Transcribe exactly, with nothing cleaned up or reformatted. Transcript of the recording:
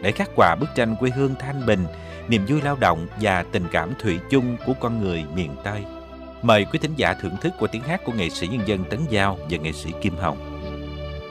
để khắc họa bức tranh quê hương thanh bình, niềm vui lao động và tình cảm thủy chung của con người miền Tây. Mời quý thính giả thưởng thức qua tiếng hát của nghệ sĩ nhân dân Tấn Giao và nghệ sĩ Kim Hồng.